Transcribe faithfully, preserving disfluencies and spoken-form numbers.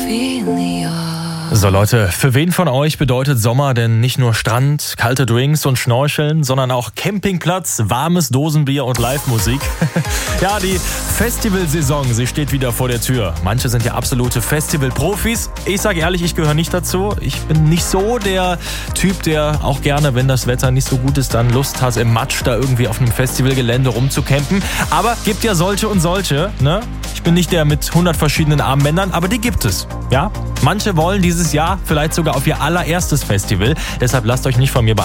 So Leute, für wen von euch bedeutet Sommer denn nicht nur Strand, kalte Drinks und Schnorcheln, sondern auch Campingplatz, warmes Dosenbier und Live-Musik? Ja, die Festivalsaison, sie steht wieder vor der Tür. Manche sind ja absolute Festival-Profis. Ich sage ehrlich, ich gehöre nicht dazu. Ich bin nicht so der Typ, der auch gerne, wenn das Wetter nicht so gut ist, dann Lust hat, im Matsch da irgendwie auf einem Festivalgelände rumzucampen. Aber gibt ja solche und solche, ne? Ich bin nicht der mit hundert verschiedenen Armbändern, aber die gibt es, ja? Manche wollen dieses Jahr vielleicht sogar auf ihr allererstes Festival. Deshalb lasst euch nicht von mir beeindrucken.